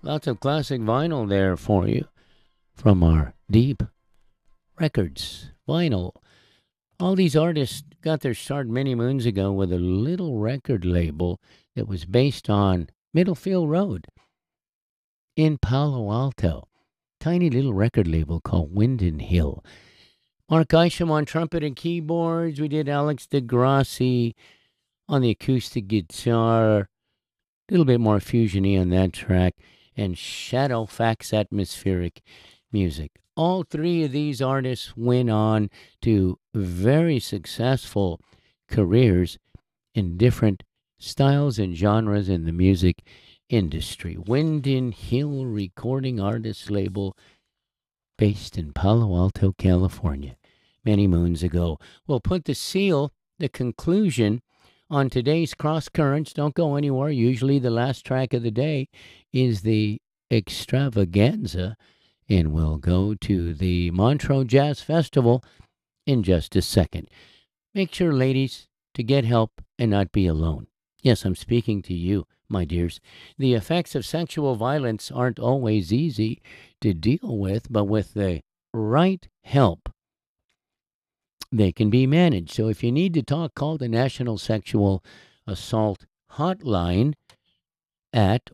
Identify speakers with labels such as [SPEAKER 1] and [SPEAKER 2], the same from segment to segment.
[SPEAKER 1] Lots of classic vinyl there for you from our Deep Records vinyl. All these artists got their start many moons ago with a little record label that was based on Middlefield Road in Palo Alto. Tiny little record label called Winden Hill. Mark Isham on trumpet and keyboards. We did Alex DeGrassi on the acoustic guitar. A little bit more fusion-y on that track. And Shadowfax atmospheric music. All three of these artists went on to very successful careers in different styles and genres in the music industry. Winden Hill Recording Artists label based in Palo Alto, California, many moons ago. We'll put the conclusion on today's Cross Currents. Don't go anywhere. Usually the last track of the day is the extravaganza, and we'll go to the Montreux Jazz Festival in just a second. Make sure, ladies, to get help and not be alone. Yes, I'm speaking to you, my dears. The effects of sexual violence aren't always easy to deal with, but with the right help, they can be managed. So if you need to talk, call the National Sexual Assault Hotline at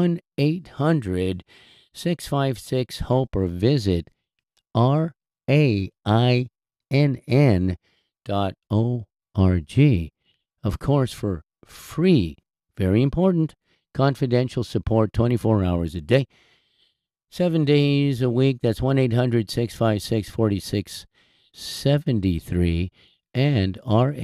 [SPEAKER 1] 1-800-656-HOPE or visit RAINN.org. Of course, for free, very important, confidential support 24 hours a day, 7 days a week. That's 1-800-656-4673 and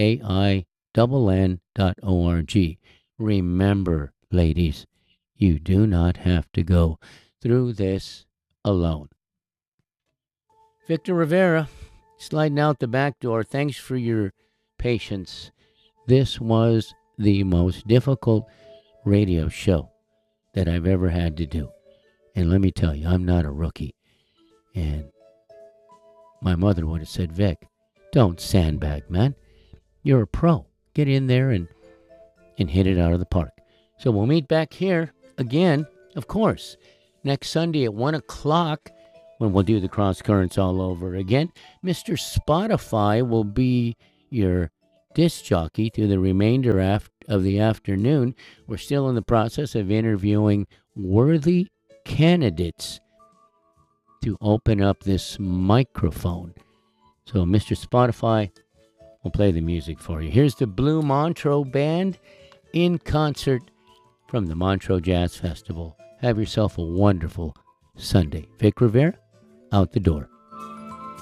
[SPEAKER 1] RAINN.org. Remember, ladies, you do not have to go through this alone. Victor Rivera, sliding out the back door. Thanks for your patience. This was the most difficult radio show that I've ever had to do. And let me tell you, I'm not a rookie. And my mother would have said, Vic, don't sandbag, man. You're a pro. Get in there and hit it out of the park. So we'll meet back here again, of course, next Sunday at 1 o'clock when we'll do the Cross Currents all over again. Mr. Spotify will be your disc jockey through the remainder of the afternoon. We're still in the process of interviewing worthy candidates to open up this microphone. So Mr. Spotify will play the music for you. Here's the Blue Montreux Band in concert from the Montreux Jazz Festival. Have yourself a wonderful Sunday. Vic Rivera, out the door.